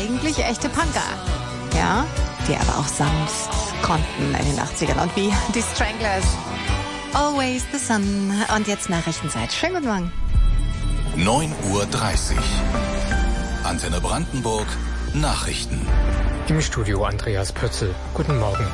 eigentlich echte Punker. Ja, die aber auch sanft konnten in den 80ern. Und wie die Stranglers. Always the Sun. Und jetzt Nachrichtenzeit. Schönen guten Morgen. 9:30 Uhr. Antenne Brandenburg. Nachrichten. Im Studio Andreas Pötzl. Guten Morgen.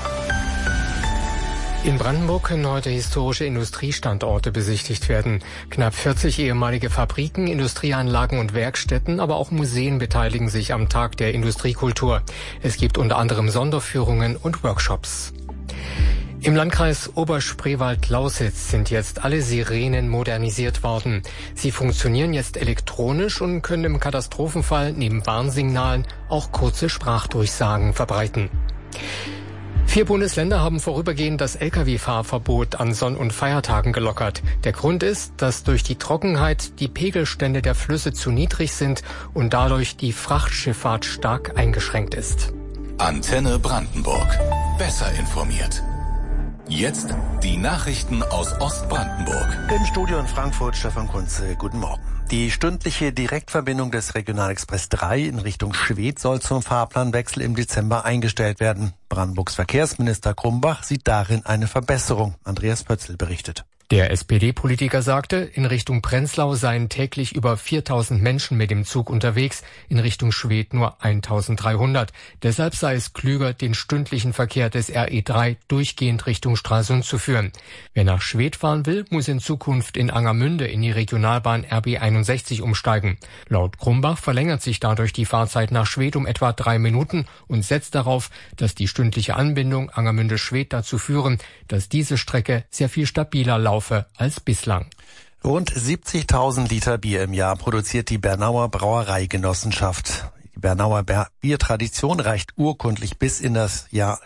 In Brandenburg können heute historische Industriestandorte besichtigt werden. Knapp 40 ehemalige Fabriken, Industrieanlagen und Werkstätten, aber auch Museen beteiligen sich am Tag der Industriekultur. Es gibt unter anderem Sonderführungen und Workshops. Im Landkreis Oberspreewald-Lausitz sind jetzt alle Sirenen modernisiert worden. Sie funktionieren jetzt elektronisch und können im Katastrophenfall neben Warnsignalen auch kurze Sprachdurchsagen verbreiten. 4 Bundesländer haben vorübergehend das Lkw-Fahrverbot an Sonn- und Feiertagen gelockert. Der Grund ist, dass durch die Trockenheit die Pegelstände der Flüsse zu niedrig sind und dadurch die Frachtschifffahrt stark eingeschränkt ist. Antenne Brandenburg. Besser informiert. Jetzt die Nachrichten aus Ostbrandenburg. Im Studio in Frankfurt Stefan Kunze. Guten Morgen. Die stündliche Direktverbindung des Regionalexpress 3 in Richtung Schwedt soll zum Fahrplanwechsel im Dezember eingestellt werden. Brandenburgs Verkehrsminister Krumbach sieht darin eine Verbesserung. Andreas Pötzl berichtet. Der SPD-Politiker sagte, in Richtung Prenzlau seien täglich über 4000 Menschen mit dem Zug unterwegs, in Richtung Schwedt nur 1300. Deshalb sei es klüger, den stündlichen Verkehr des RE3 durchgehend Richtung Stralsund zu führen. Wer nach Schwedt fahren will, muss in Zukunft in Angermünde in die Regionalbahn RB 61 umsteigen. Laut Krumbach verlängert sich dadurch die Fahrzeit nach Schwedt um etwa 3 Minuten und setzt darauf, dass die stündliche Anbindung Angermünde-Schwedt dazu führen, dass diese Strecke sehr viel stabiler laufe als bislang. Rund 70.000 Liter Bier im Jahr produziert die Bernauer Brauereigenossenschaft. Die Bernauer Biertradition reicht urkundlich bis in das Jahr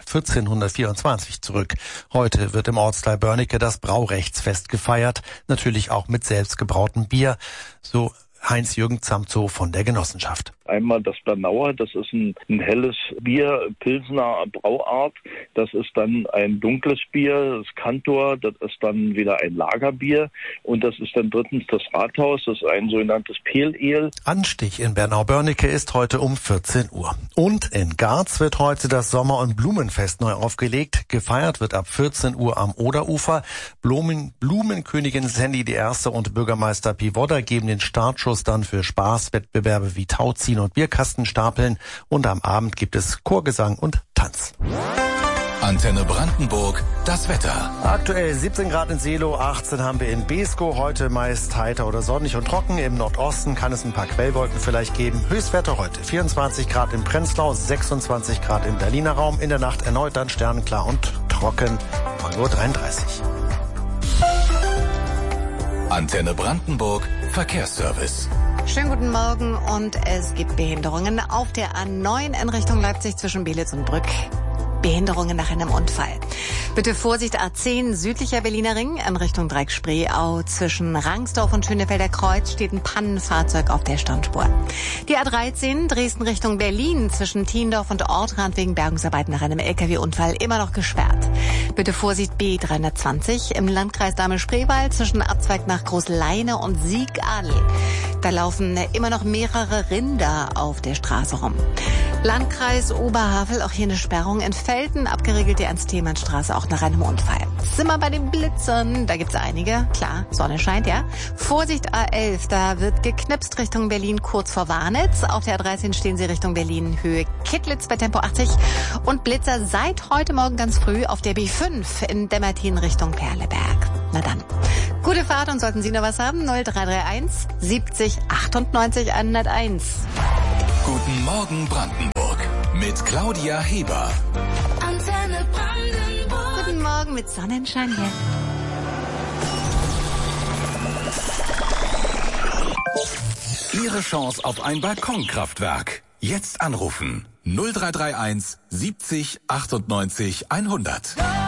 1424 zurück. Heute wird im Ortsteil Börnecke das Braurechtsfest gefeiert, natürlich auch mit selbstgebrautem Bier, so Heinz-Jürgen Zamzow von der Genossenschaft. Einmal das Bernauer, das ist ein helles Bier, Pilsner Brauart. Das ist dann ein dunkles Bier, das Kantor, das ist dann wieder ein Lagerbier. Und das ist dann drittens das Rathaus, das ist ein sogenanntes Pale Ale. Anstich in Bernau-Börnecke ist heute um 14 Uhr. Und in Garz wird heute das Sommer- und Blumenfest neu aufgelegt. Gefeiert wird ab 14 Uhr am Oderufer. Blumenkönigin Sandy I. und Bürgermeister Pivodda geben den Startschuss dann für Spaßwettbewerbe wie Tauziehen und Bierkastenstapeln. Und am Abend gibt es Chorgesang und Tanz. Antenne Brandenburg, das Wetter. Aktuell 17 Grad in Seelow, 18 haben wir in Beeskow. Heute meist heiter oder sonnig und trocken. Im Nordosten kann es ein paar Quellwolken vielleicht geben. Höchstwerte heute 24 Grad in Prenzlau, 26 Grad im Berliner Raum. In der Nacht erneut dann sternenklar und trocken. 9:33 Uhr. Antenne Brandenburg, Verkehrsservice. Schönen guten Morgen und es gibt Behinderungen auf der A9 in Richtung Leipzig zwischen Belitz und Brück. Behinderungen nach einem Unfall. Bitte Vorsicht, A10 südlicher Berliner Ring in Richtung Dreieck-Spreeau. Zwischen Rangsdorf und Schönefelder Kreuz steht ein Pannenfahrzeug auf der Standspur. Die A13 Dresden Richtung Berlin zwischen Thiendorf und Ortrand wegen Bergungsarbeiten nach einem LKW-Unfall immer noch gesperrt. Bitte Vorsicht, B320 im Landkreis Dahme-Spreewald zwischen Abzweig nach Großleine und Siegadel. Da laufen immer noch mehrere Rinder auf der Straße rum. Landkreis Oberhavel, auch hier eine Sperrung in Felten, abgeriegelt die Ernst-Thälmann-Straße auch nach einem Unfall. Sind wir bei den Blitzern, da gibt's einige, klar, Sonne scheint, ja. Vorsicht A11, da wird geknipst Richtung Berlin kurz vor Warnitz. Auf der A13 stehen sie Richtung Berlin, Höhe Kittlitz bei Tempo 80. Und Blitzer seit heute Morgen ganz früh auf der B5 in Demmertin Richtung Perleberg. Na dann, gute Fahrt und sollten Sie noch was haben, 0331 70 98 101. Guten Morgen Brandenburg mit Claudia Heber. Antenne Brandenburg. Guten Morgen mit Sonnenschein hier. Ihre Chance auf ein Balkonkraftwerk. Jetzt anrufen 0331 70 98 100.